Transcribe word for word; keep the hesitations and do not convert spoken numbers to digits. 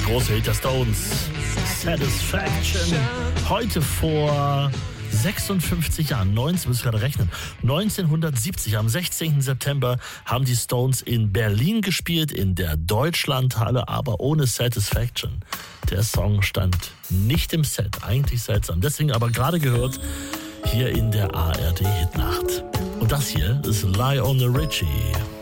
große Hit der Stones, Satisfaction. Heute vor sechsundfünfzig Jahren, neunzehn, muss ich gerade rechnen, neunzehnhundertsiebzig, am sechzehnten September haben die Stones in Berlin gespielt, in der Deutschlandhalle, aber ohne Satisfaction. Der Song stand nicht im Set, eigentlich seltsam. Deswegen aber gerade gehört, hier in der A R D Hitnacht. Und das hier ist Lionel Richie.